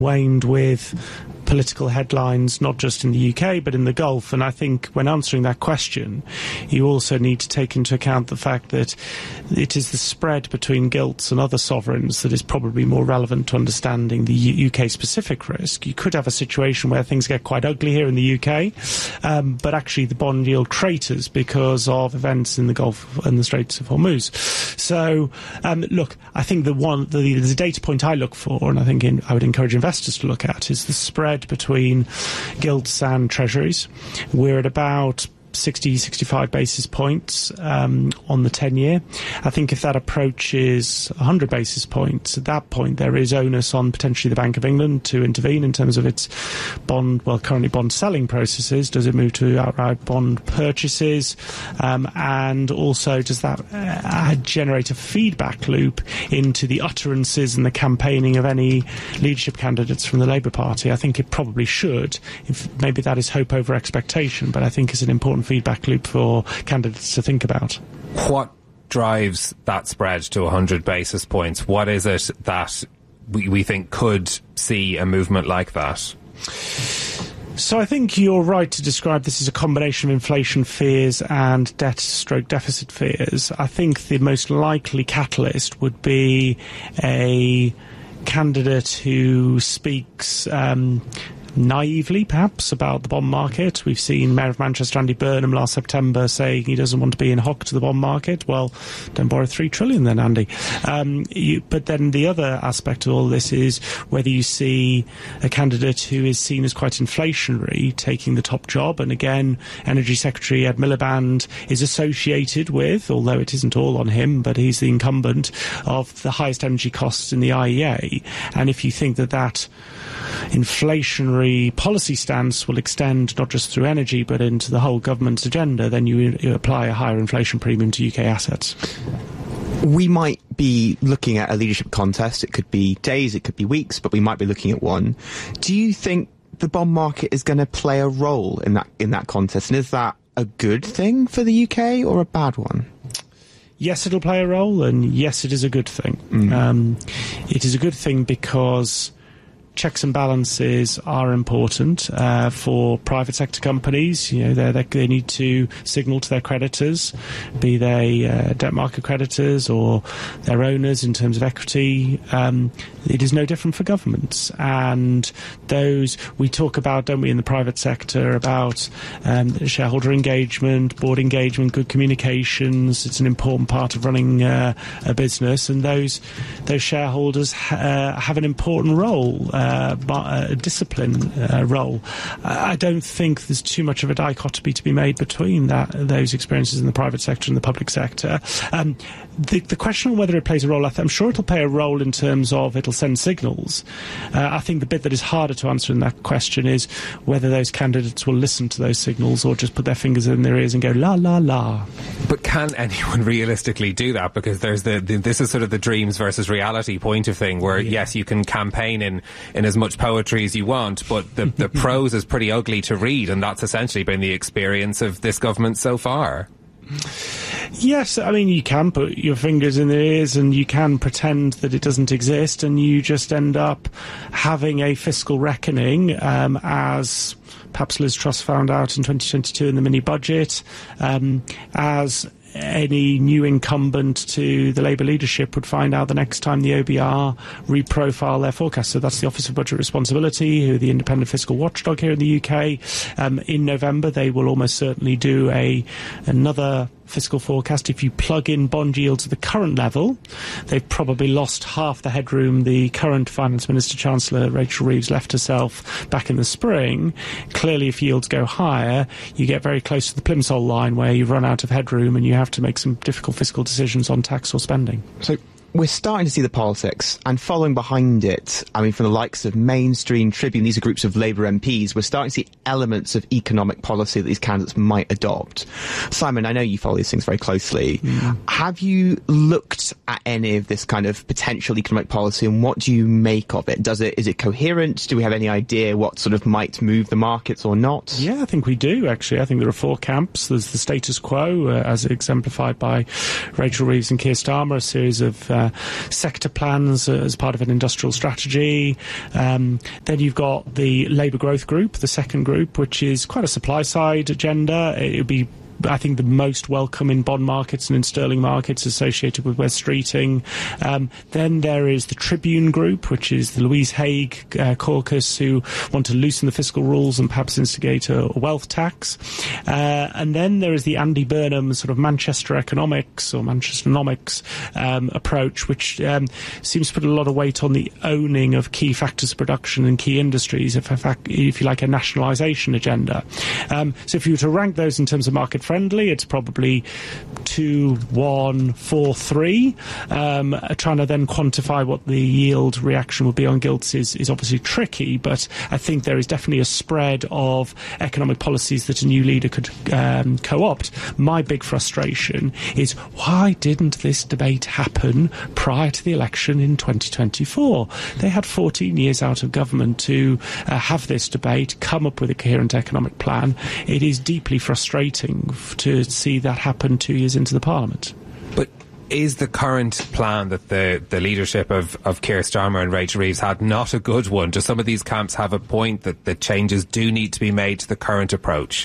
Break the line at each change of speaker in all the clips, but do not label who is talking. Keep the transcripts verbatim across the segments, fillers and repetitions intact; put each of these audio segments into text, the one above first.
waned with political headlines, not just in the U K, but in the Gulf. And I think when answering that question, you also need to take into account the fact that it is the spread between gilts and other sovereigns that is probably more relevant to understanding the U K-specific risk. You could have a situation where things get quite ugly here in the U K, um, but actually the bond yield craters because of events in the Gulf and the Straits of Hormuz. So, um, look, I think the one, the, the data point I look for, and I think in, I would encourage investors to look at, is the spread between gilts and treasuries. We're at about sixty, sixty-five basis points um, on the ten-year. I think if that approaches one hundred basis points, at that point there is onus on potentially the Bank of England to intervene in terms of its bond, well, currently bond selling processes. Does it move to outright bond purchases? Um, and also, does that uh, generate a feedback loop into the utterances and the campaigning of any leadership candidates from the Labour Party? I think it probably should. If maybe that is hope over expectation, but I think it's an important feedback loop for candidates to think about.
What drives that spread to one hundred basis points? What is it that we, we think could see a movement like that?
So I think you're right to describe this as a combination of inflation fears and debt stroke deficit fears. I think the most likely catalyst would be a candidate who speaks um, naively, perhaps, about the bond market. We've seen Mayor of Manchester Andy Burnham last September saying he doesn't want to be in hock to the bond market. Well, don't borrow three trillion then, Andy. Um, you, but then the other aspect of all this is whether you see a candidate who is seen as quite inflationary taking the top job. And again, Energy Secretary Ed Miliband is associated with, although it isn't all on him, but he's the incumbent of the highest energy costs in the I E A. And if you think that that inflationary policy stance will extend not just through energy but into the whole government's agenda, then you, you apply a higher inflation premium to U K assets.
We might be looking at a leadership contest. It could be days, it could be weeks, but we might be looking at one. Do you think the bond market is going to play a role in that in that contest? And is that a good thing for the U K or a bad one?
Yes, it'll play a role, and yes, it is a good thing. Mm. Um, it is a good thing because checks and balances are important uh, for private sector companies. You know, they they need to signal to their creditors, be they uh, debt market creditors or their owners in terms of equity. Um, it is no different for governments. And those we talk about, don't we, in the private sector, about um, shareholder engagement, board engagement, good communications. It's an important part of running uh, a business, and those those shareholders ha- uh, have an important role. Uh, Uh, a discipline uh, role. Uh, I don't think there's too much of a dichotomy to be made between that those experiences in the private sector and the public sector. Um, the, the question on whether it plays a role, I'm sure it'll play a role in terms of it'll send signals. Uh, I think the bit that is harder to answer in that question is whether those candidates will listen to those signals or just put their fingers in their ears and go la la la.
But can anyone realistically do that? Because there's the, the this is sort of the dreams versus reality point of thing, where yeah. yes, you can campaign in in as much poetry as you want, but the, the prose is pretty ugly to read, and that's essentially been the experience of this government so far.
Yes, I mean, you can put your fingers in their ears and you can pretend that it doesn't exist, and you just end up having a fiscal reckoning, um, as perhaps Liz Truss found out in twenty twenty-two in the mini-budget, um, as any new incumbent to the Labour leadership would find out the next time the O B R reprofile their forecast. So that's the Office of Budget Responsibility, who are the independent fiscal watchdog here in the U K. Um, in November, they will almost certainly do a another fiscal forecast. If you plug in bond yields at the current level, they've probably lost half the headroom the current Finance Minister Chancellor Rachel Reeves left herself back in the spring. Clearly, if yields go higher, you get very close to the plimsoll line where you run out of headroom and you have to make some difficult fiscal decisions on tax or spending.
So we're starting to see the politics, and following behind it, I mean, from the likes of Mainstream, Tribune, these are groups of Labour M Ps, we're starting to see elements of economic policy that these candidates might adopt. Simon, I know you follow these things very closely. Mm. Have you looked at any of this kind of potential economic policy, and what do you make of it? Does it, is it coherent? Do we have any idea what sort of might move the markets or not?
Yeah, I think we do, actually. I think there are four camps. There's the status quo, uh, as exemplified by Rachel Reeves and Keir Starmer, a series of uh, uh, sector plans as part of an industrial strategy. Um, then you've got the Labour Growth Group, the second group, which is quite a supply-side agenda. It would be, I think, the most welcome in bond markets and in sterling markets associated with West Streeting. Um, then there is the Tribune Group, which is the Louise Haigh uh, caucus, who want to loosen the fiscal rules and perhaps instigate a, a wealth tax. Uh, and then there is the Andy Burnham sort of Manchester economics or Manchesteronomics um, approach, which um, seems to put a lot of weight on the owning of key factors of production and key industries, if, if you like, a nationalisation agenda. Um, so if you were to rank those in terms of market friendly, it's probably two, one, four, three. Um, trying to then quantify what the yield reaction will be on gilts is, is obviously tricky, but I think there is definitely a spread of economic policies that a new leader could um, co-opt. My big frustration is, why didn't this debate happen prior to the election in twenty twenty-four? They had fourteen years out of government to uh, have this debate, come up with a coherent economic plan. It is deeply frustrating to see that happen two years into the Parliament.
But is the current plan that the, the leadership of, of Keir Starmer and Rachel Reeves had not a good one? Do some of these camps have a point that the changes do need to be made to the current approach?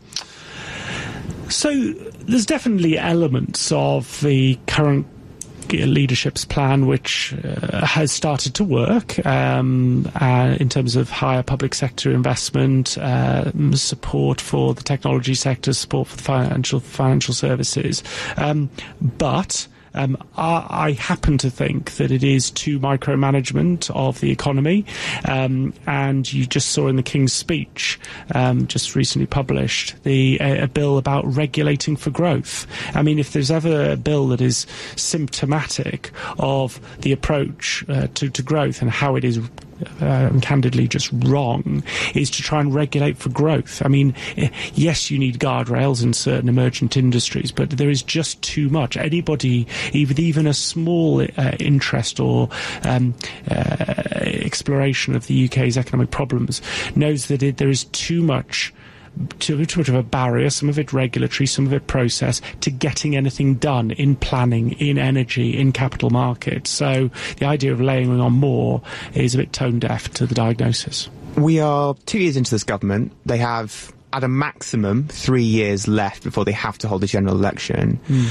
So there's definitely elements of the current leadership's plan which uh, has started to work um, uh, in terms of higher public sector investment, uh, support for the technology sector, support for the financial financial services. Um, but Um, I, I happen to think that it is too micromanagement of the economy, um, and you just saw in the King's Speech, um, just recently published, the a, a bill about regulating for growth. I mean, if there's ever a bill that is symptomatic of the approach uh, to, to growth and how it is Uh, candidly just wrong, is to try and regulate for growth. I mean, yes, you need guardrails in certain emergent industries, but there is just too much. Anybody, even even a small uh, interest or um, uh, exploration of the U K's economic problems, knows that it, there is too much Too, too much of a barrier, some of it regulatory, some of it process, to getting anything done in planning, in energy, in capital markets. So the idea of laying on more is a bit tone deaf to the diagnosis.
We are two years into this government. They have, at a maximum, three years left before they have to hold a general election. Mm.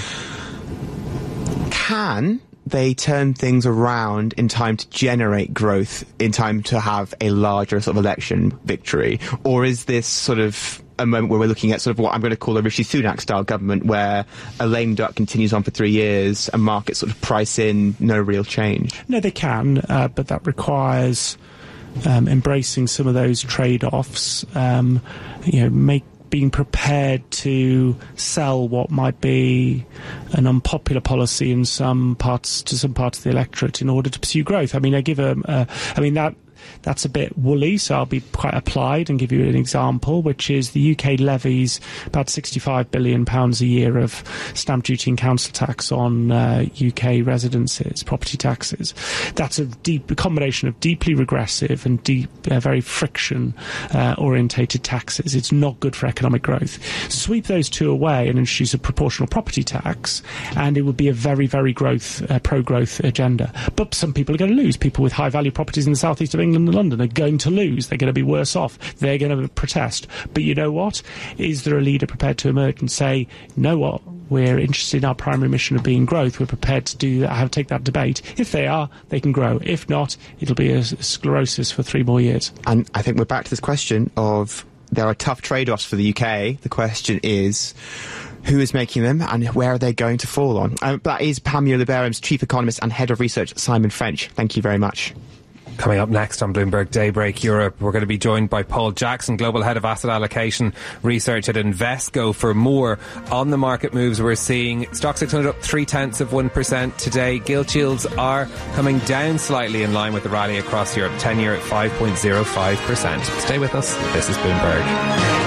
Can they turn things around in time to generate growth, in time to have a larger sort of election victory? Or is this sort of a moment where we're looking at sort of what I'm going to call a Rishi Sunak-style government, where a lame duck continues on for three years and markets sort of price in no real change?
No, they can, uh, but that requires um, embracing some of those trade-offs, um, you know, make being prepared to sell what might be an unpopular policy in some parts to some parts of the electorate in order to pursue growth. I mean, I give a, a I mean that that's a bit woolly, so I'll be quite applied and give you an example, which is the U K levies about sixty-five billion pounds a year of stamp duty and council tax on uh, U K residences, property taxes. That's a deep a combination of deeply regressive and deep, uh, very friction-orientated uh, taxes. It's not good for economic growth. Sweep those two away and introduce a proportional property tax, and it would be a very, very growth, uh, pro-growth agenda. But some people are going to lose. People with high-value properties in the southeast of England and London are going to lose. They're going to be worse off. They're going to protest. But you know what? Is there a leader prepared to emerge and say, you know what? We're interested in our primary mission of being growth. We're prepared to do that, have take that debate. If they are, they can grow. If not, it'll be a sclerosis for three more years.
And I think we're back to this question of there are tough trade-offs for the U K. The question is, who is making them and where are they going to fall on? Uh, that is Panmure Liberum's chief economist and head of research, Simon French. Thank you very much.
Coming up next on Bloomberg Daybreak Europe, we're going to be joined by Paul Jackson, Global Head of Asset Allocation Research at Invesco, for more on the market moves we're seeing. Stoxx six hundred up three-tenths of one percent today. Gilt yields are coming down slightly in line with the rally across Europe. ten-year at five point oh five percent. Stay with us. This is Bloomberg.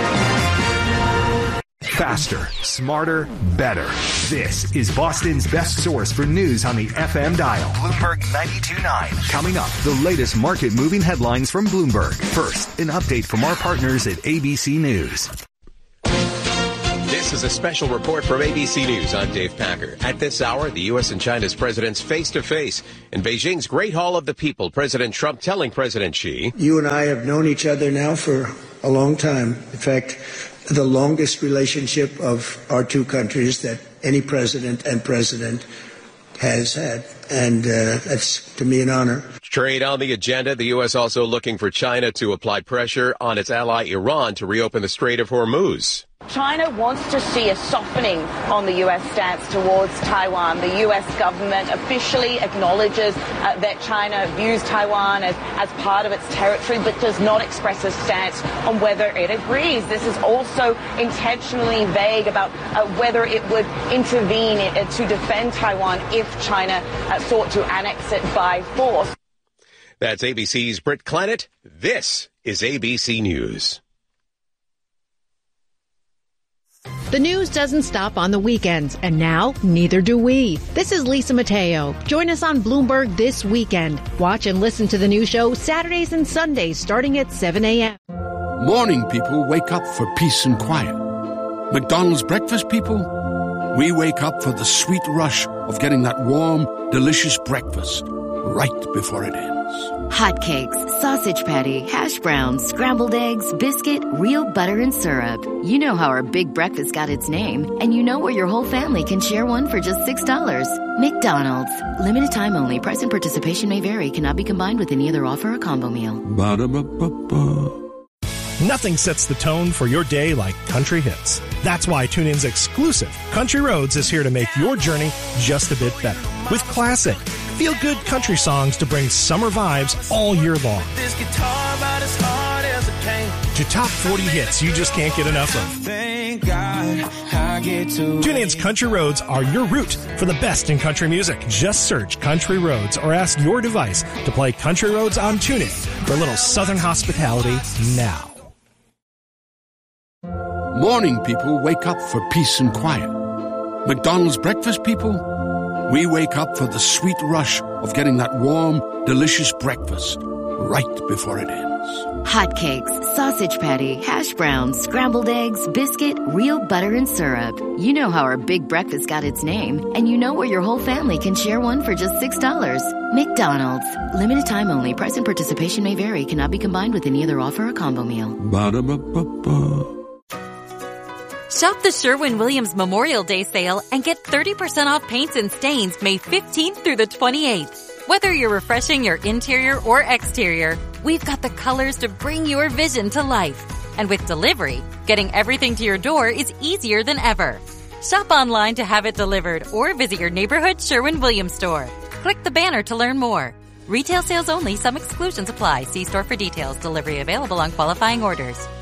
Faster, smarter, better. This is Boston's best source for news on the F M dial. Bloomberg ninety-two point nine. Coming up, the latest market-moving headlines from Bloomberg. First, an update from our partners at A B C News.
This This is a special report from A B C News. I'm Dave Packer. At this hour, the U S and China's presidents face-to-face. In Beijing's Great Hall of the People, President Trump telling President Xi,
"You and I have known each other now for a long time. In fact, the longest relationship of our two countries that any president and president has had. And uh, that's, to me, an honor."
Trade on the agenda. The U S also looking for China to apply pressure on its ally Iran to reopen the Strait of Hormuz.
China wants to see a softening on the U S stance towards Taiwan. The U S government officially acknowledges uh, that China views Taiwan as, as part of its territory, but does not express a stance on whether it agrees. This is also intentionally vague about uh, whether it would intervene uh, to defend Taiwan if China uh, sought to annex it by force.
That's A B C's Britt Clannett. This is A B C News.
The news doesn't stop on the weekends, and now neither do we. This is Lisa Mateo. Join us on Bloomberg This Weekend. Watch and listen to the new show Saturdays and Sundays starting at seven a.m.
Morning people wake up for peace and quiet. McDonald's breakfast people, we wake up for the sweet rush of getting that warm, delicious breakfast right before it ends.
Hotcakes, sausage patty, hash browns, scrambled eggs, biscuit, real butter and syrup. You know how our big breakfast got its name, and you know where your whole family can share one for just six dollars. McDonald's. Limited time only. Price and participation may vary. Cannot be combined with any other offer or combo meal.
Ba-da-ba-ba-ba.
Nothing sets the tone for your day like country hits. That's why TuneIn's exclusive Country Roads is here to make your journey just a bit better. With classic, feel-good country songs to bring summer vibes all year long.
This guitar about as hard as it can.
To top forty hits you just can't get enough of.
Thank God I get to
TuneIn's Country Roads are your route for the best in country music. Just search Country Roads or ask your device to play Country Roads on TuneIn for a little southern hospitality now.
Morning people wake up for peace and quiet. McDonald's breakfast people, we wake up for the sweet rush of getting that warm, delicious breakfast right before it ends.
Hotcakes, sausage patty, hash browns, scrambled eggs, biscuit, real butter and syrup. You know how our big breakfast got its name, and you know where your whole family can share one for just six dollars. McDonald's. Limited time only. Price and participation may vary. Cannot be combined with any other offer or combo meal.
Ba-da-ba-ba-ba.
Shop the Sherwin-Williams Memorial Day sale and get thirty percent off paints and stains May fifteenth through the twenty-eighth. Whether you're refreshing your interior or exterior, we've got the colors to bring your vision to life. And with delivery, getting everything to your door is easier than ever. Shop online to have it delivered or visit your neighborhood Sherwin-Williams store. Click the banner to learn more. Retail sales only. Some exclusions apply. See store for details. Delivery available on qualifying orders.